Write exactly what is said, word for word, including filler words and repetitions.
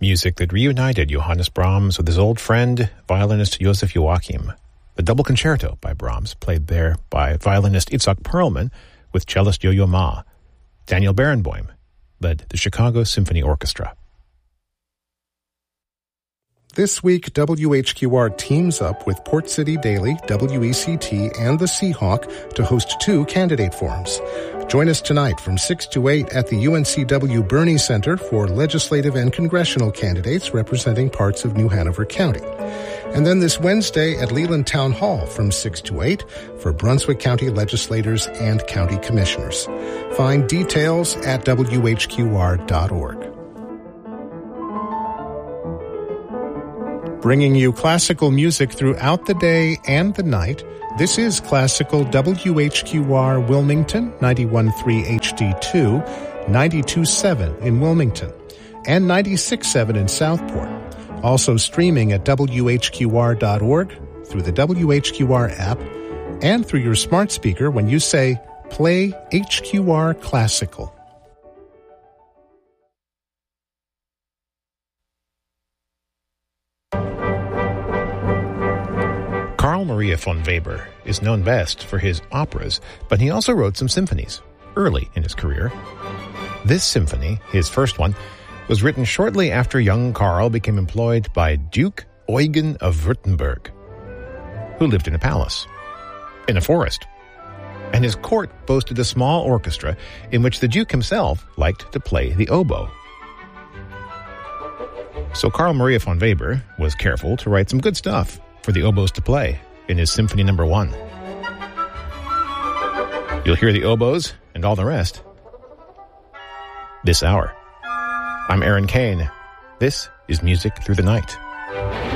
Music that reunited Johannes Brahms with his old friend, violinist Joseph Joachim. The Double Concerto by Brahms, played there by violinist Itzhak Perlman with cellist Yo-Yo Ma. Daniel Barenboim led the Chicago Symphony Orchestra. This week, W H Q R teams up with Port City Daily, W E C T, and the Seahawk to host two candidate forums. Join us tonight from six to eight at the U N C W Burney Center for legislative and congressional candidates representing parts of New Hanover County. And then this Wednesday at Leland Town Hall from six to eight for Brunswick County legislators and county commissioners. Find details at W H Q R dot org. Bringing you classical music throughout the day and the night, this is Classical W H Q R Wilmington, ninety-one point three H D two, ninety-two point seven in Wilmington, and ninety-six point seven in Southport. Also streaming at W H Q R dot org, through the W H Q R app, and through your smart speaker when you say, "Play H Q R Classical." Carl Maria von Weber is known best for his operas, but he also wrote some symphonies early in his career. This symphony, his first one, was written shortly after young Carl became employed by Duke Eugen of Württemberg, who lived in a palace, in a forest. And his court boasted a small orchestra in which the Duke himself liked to play the oboe. So Carl Maria von Weber was careful to write some good stuff for the oboes to play in his Symphony Number One. You'll hear the oboes and all the rest this hour. I'm Aaron Kane. This is Music Through the Night.